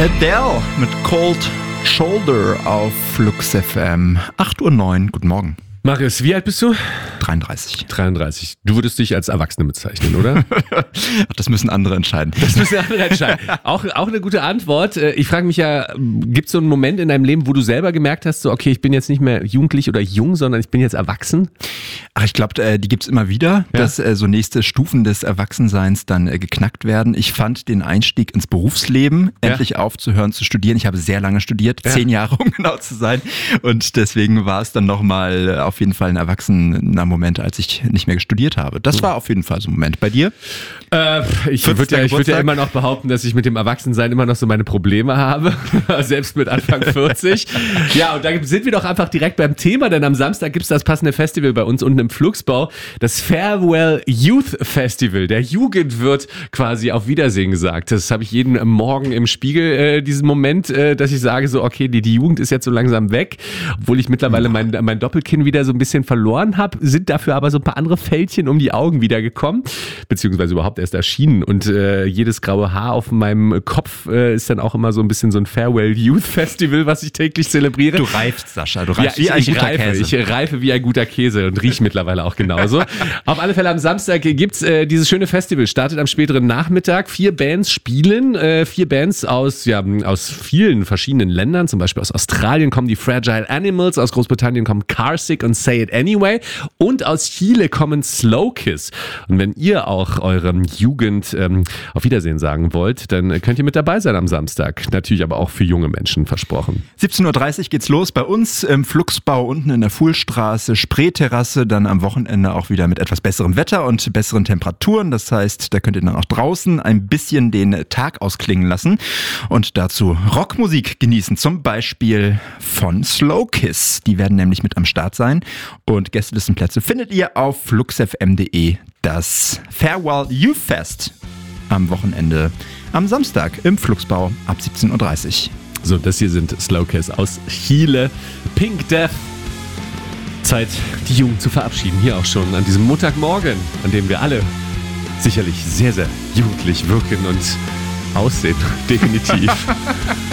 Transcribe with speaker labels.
Speaker 1: Adele mit Cold Shoulder auf Flux FM. 8:09 Uhr, guten Morgen.
Speaker 2: Marius, wie alt bist du?
Speaker 1: 33.
Speaker 2: 33. Du würdest dich als Erwachsene bezeichnen, oder?
Speaker 1: Ach, das müssen andere entscheiden.
Speaker 2: Das müssen andere entscheiden. Auch eine gute Antwort. Ich frage mich ja, gibt es so einen Moment in deinem Leben, wo du selber gemerkt hast, so okay, ich bin jetzt nicht mehr jugendlich oder jung, sondern ich bin jetzt erwachsen?
Speaker 1: Ach, ich glaube, die gibt's immer wieder, dass so nächste Stufen des Erwachsenseins dann geknackt werden. Ich fand den Einstieg ins Berufsleben, endlich aufzuhören zu studieren. Ich habe sehr lange studiert, 10 Jahre, um genau zu sein. Und deswegen war es dann nochmal auf jeden Fall ein erwachsener Moment, als ich nicht mehr studiert habe. Das war auf jeden Fall so ein Moment. Bei dir?
Speaker 2: Ich würde ja immer noch behaupten, dass ich mit dem Erwachsensein immer noch so meine Probleme habe, selbst mit Anfang 40. Ja, und da sind wir doch einfach direkt beim Thema, denn am Samstag gibt es das passende Festival bei uns unten im Flugsbau, das Farewell Youth Festival. Der Jugend wird quasi auf Wiedersehen gesagt. Das habe ich jeden Morgen im Spiegel, diesen Moment, dass ich sage so, okay, die Jugend ist jetzt so langsam weg, obwohl ich mittlerweile mein Doppelkinn wieder so ein bisschen verloren habe, sind dafür aber so ein paar andere Fältchen um die Augen wieder gekommen, beziehungsweise überhaupt erst erschienen und jedes graue Haar auf meinem Kopf ist dann auch immer so ein bisschen so ein Farewell Youth Festival, was ich täglich zelebriere.
Speaker 1: Du reifst, Sascha, du reifst wie ein guter Käse.
Speaker 2: Ich reife wie ein guter Käse und rieche mittlerweile auch genauso. Auf alle Fälle am Samstag gibt's dieses schöne Festival, startet am späteren Nachmittag. 4 Bands spielen, 4 Bands aus vielen verschiedenen Ländern, zum Beispiel aus Australien kommen die Fragile Animals, aus Großbritannien kommen Carsick und Say It Anyway und aus Chile kommen Slow Kiss. Und wenn ihr auch eure Jugend auf Wiedersehen sagen wollt, dann könnt ihr mit dabei sein am Samstag. Natürlich aber auch für junge Menschen versprochen.
Speaker 1: 17:30 Uhr geht's los bei uns im Flugsbau unten in der Fuhlstraße, Spreeterrasse, dann am Wochenende auch wieder mit etwas besserem Wetter und besseren Temperaturen. Das heißt, da könnt ihr dann auch draußen ein bisschen den Tag ausklingen lassen und dazu Rockmusik genießen, zum Beispiel von Slow Kiss. Die werden nämlich mit am Start sein und Gästelistenplätze findet ihr auf fluxfm.de. Das Farewell Youth Fest am Wochenende am Samstag im Flugsbau ab 17:30 Uhr.
Speaker 2: So, das hier sind Slow Kiss aus Chile. Pink Death. Zeit, die Jugend zu verabschieden. Hier auch schon an diesem Montagmorgen, an dem wir alle sicherlich sehr, sehr jugendlich wirken und aussehen. Definitiv.